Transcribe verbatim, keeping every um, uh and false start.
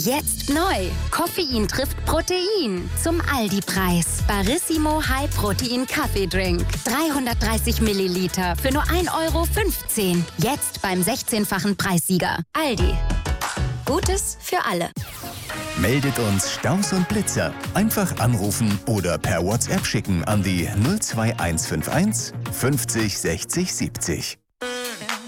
Jetzt neu. Koffein trifft Protein. Zum Aldi-Preis. Barissimo High Protein Kaffeedrink. dreihundertdreißig Milliliter für nur ein Euro fünfzehn. Jetzt beim sechzehnfachen Preissieger. Aldi. Gutes für alle. Meldet uns Staus und Blitzer. Einfach anrufen oder per WhatsApp schicken an die null zwei eins fünf eins fünfzig sechzig siebzig.